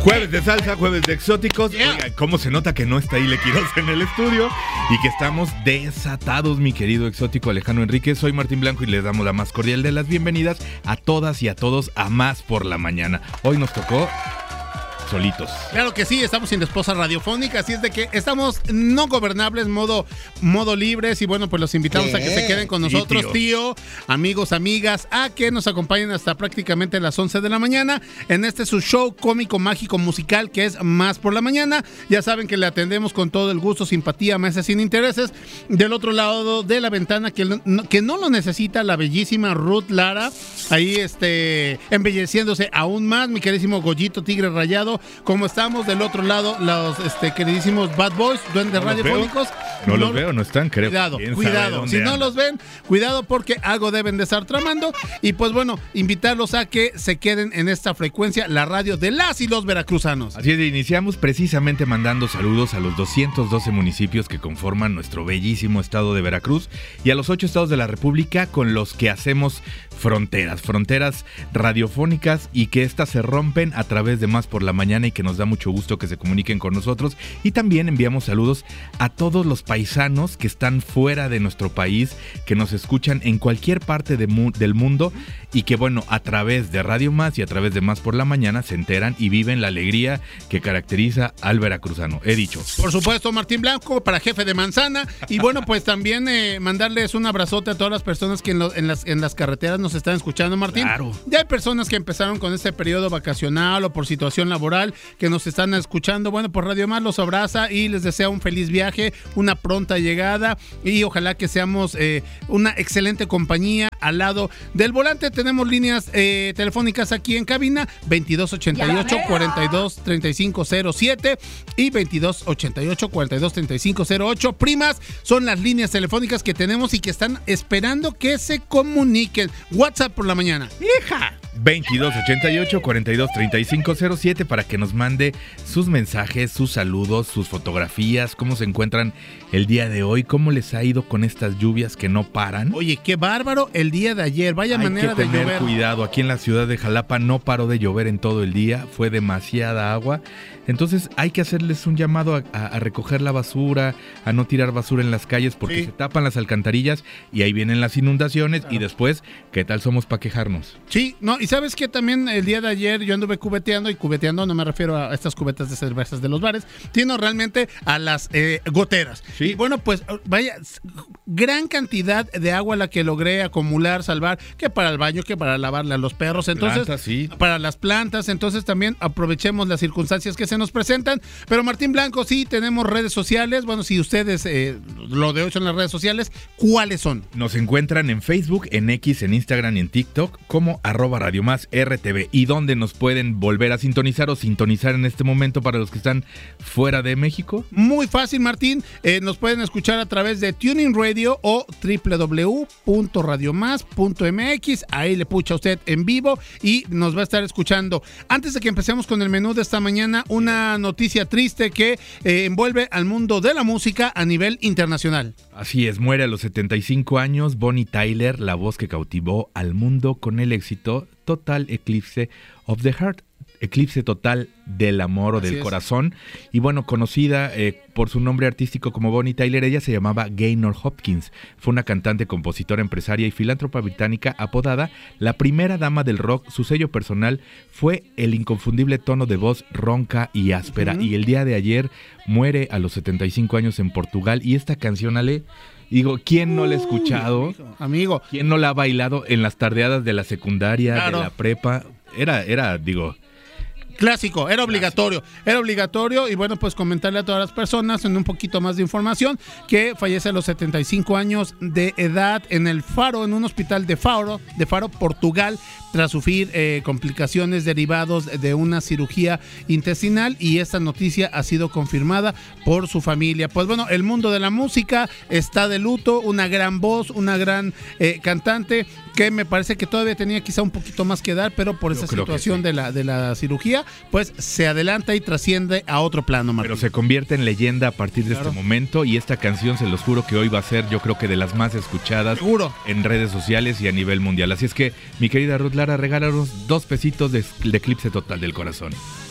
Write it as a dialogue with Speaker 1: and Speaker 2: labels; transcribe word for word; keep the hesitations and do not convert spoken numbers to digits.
Speaker 1: Jueves de salsa, jueves de exóticos.
Speaker 2: Yeah.
Speaker 1: Oiga, cómo se nota que no está Ile Quiroz en el estudio y que estamos desatados, mi querido exótico Alejandro Enríquez. Soy Martín Blanco y les damos la más cordial de las bienvenidas a todas y a todos a Más por la Mañana. Hoy nos tocó solitos.
Speaker 2: Claro que sí, estamos sin esposa radiofónica, así es de que estamos no gobernables, modo, modo libres, y bueno, pues los invitamos
Speaker 3: ¿Qué?
Speaker 2: a que se queden con
Speaker 1: Sí,
Speaker 2: nosotros,
Speaker 1: tío.
Speaker 2: tío, amigos, amigas, a que nos acompañen hasta prácticamente las once de la mañana en este su show cómico, mágico, musical que es Más por la Mañana. Ya saben que le atendemos con todo el gusto, simpatía, meses sin intereses. Del otro lado de la ventana, que no, que no lo necesita, la bellísima Ruth Lara, ahí este embelleciéndose aún más, mi queridísimo Goyito Tigre Rayado. Como estamos del otro lado, los este, queridísimos Bad Boys, duendes
Speaker 1: No los
Speaker 2: radiofónicos.
Speaker 1: No los veo, no están, creo.
Speaker 2: Cuidado,
Speaker 1: ¿Quién sabe
Speaker 2: cuidado.
Speaker 1: dónde
Speaker 2: Si no
Speaker 1: andan?
Speaker 2: los ven, cuidado porque algo deben de estar tramando. Y pues bueno, invitarlos a que se queden en esta frecuencia, la radio de las y los veracruzanos.
Speaker 1: Así es, iniciamos precisamente mandando saludos a los doscientos doce municipios que conforman nuestro bellísimo estado de Veracruz y a los ocho estados de la República con los que hacemos fronteras, fronteras radiofónicas, y que estas se rompen a través de Más por la Mañana y que nos da mucho gusto que se comuniquen con nosotros. Y también enviamos saludos a todos los paisanos que están fuera de nuestro país, que nos escuchan en cualquier parte de mu- del mundo y que bueno, a través de Radio Más y a través de Más por la Mañana se enteran y viven la alegría que caracteriza al veracruzano. He dicho.
Speaker 2: Por supuesto, Martín Blanco para jefe de manzana. Y bueno, pues también eh, mandarles un abrazote a todas las personas que en, lo- en, las, en las carreteras nos están escuchando, Martín.
Speaker 1: Claro.
Speaker 2: Ya hay personas que empezaron con este periodo vacacional o por situación laboral que nos están escuchando. Bueno, pues Radio Más los abraza y les desea un feliz viaje, una pronta llegada, y ojalá que seamos eh, una excelente compañía al lado del volante. Tenemos líneas eh, telefónicas aquí en cabina, veintidós ochenta y ocho, cuarenta y dos, treinta y cinco cero siete y veintidós ochenta y ocho, cuarenta y dos, treinta y cinco cero ocho. Primas, son las líneas telefónicas que tenemos y que están esperando que se comuniquen. WhatsApp por la mañana. ¡Hija!
Speaker 1: veintidós ochenta y ocho, cuarenta y dos, treinta y cinco cero siete para que nos mande sus mensajes, sus saludos, sus fotografías, cómo se encuentran el día de hoy, cómo les ha ido con estas lluvias que no paran.
Speaker 2: Oye, qué bárbaro el día de ayer. Vaya
Speaker 1: Hay
Speaker 2: manera
Speaker 1: que
Speaker 2: de
Speaker 1: tener
Speaker 2: llover.
Speaker 1: cuidado. Aquí en la ciudad de Jalapa no paró de llover en todo el día, fue demasiada agua. Entonces hay que hacerles un llamado a, a- a recoger la basura, a no tirar basura en las calles porque
Speaker 2: Sí.
Speaker 1: se tapan las alcantarillas y ahí vienen las inundaciones. Y después, ¿qué tal somos para quejarnos?
Speaker 2: Sí, no, y sabes que también el día de ayer yo anduve cubeteando, y cubeteando no me refiero a estas cubetas de cervezas de los bares, sino realmente a las eh, goteras.
Speaker 1: Sí.
Speaker 2: Y bueno, pues vaya, gran cantidad de agua la que logré acumular, salvar, que para el baño, que para lavarle a los perros, entonces
Speaker 1: Plantas, sí.
Speaker 2: para las plantas, entonces también aprovechemos las circunstancias que se nos presentan. Pero Martín Blanco, sí, tenemos redes sociales. Bueno, si ustedes, eh, lo de hoy son las redes sociales, ¿cuáles son?
Speaker 1: Nos encuentran en Facebook, en X, en Instagram y en TikTok como arroba Radio Más R T V. Y donde nos pueden volver a sintonizar o sintonizar en este momento para los que están fuera de México.
Speaker 2: Muy fácil, Martín. Eh, nos pueden escuchar a través de Tuning Radio o doble u doble u doble u punto radio más punto m x. Ahí le pucha usted en vivo y nos va a estar escuchando. Antes de que empecemos con el menú de esta mañana, una noticia triste que eh, envuelve al mundo de la música a nivel internacional.
Speaker 1: Así es, muere a los setenta y cinco años Bonnie Tyler, la voz que cautivó al mundo con el éxito Total Eclipse of the Heart. Eclipse total del amor o
Speaker 2: Así
Speaker 1: del
Speaker 2: es.
Speaker 1: corazón. Y bueno, conocida eh, por su nombre artístico como Bonnie Tyler, ella se llamaba Gaynor Hopkins. Fue una cantante, compositora, empresaria y filántropa británica apodada la primera dama del rock. Su sello personal fue el inconfundible tono de voz ronca y áspera.
Speaker 2: Uh-huh.
Speaker 1: Y el día de ayer muere a los setenta y cinco años en Portugal. Y esta canción, Ale, digo, ¿quién no la ha escuchado?
Speaker 2: Uy, amigo.
Speaker 1: ¿Quién no la ha bailado en las tardeadas de la secundaria,
Speaker 2: Claro.
Speaker 1: de la prepa? Era, era, digo...
Speaker 2: Clásico, era obligatorio, era obligatorio. Y bueno, pues comentarle a todas las personas en un poquito más de información que fallece a los setenta y cinco años de edad en el Faro, en un hospital de Faro, de Faro, Portugal, tras sufrir eh, complicaciones derivados de una cirugía intestinal, y esta noticia ha sido confirmada por su familia. Pues bueno, el mundo de la música está de luto, una gran voz, una gran eh, cantante que me parece que todavía tenía quizá un poquito más que dar, pero por
Speaker 1: Yo
Speaker 2: esa
Speaker 1: creo que
Speaker 2: situación
Speaker 1: sí.
Speaker 2: de la de la cirugía, pues se adelanta y trasciende a otro plano, Martín.
Speaker 1: Pero se convierte en leyenda a partir de
Speaker 2: Claro.
Speaker 1: este momento, y esta canción, se los juro que hoy va a ser, yo creo que de las más escuchadas
Speaker 2: Seguro.
Speaker 1: en redes sociales y a nivel mundial. Así es que, mi querida Ruth Lara, regálanos dos pesitos de, de Eclipse Total del Corazón.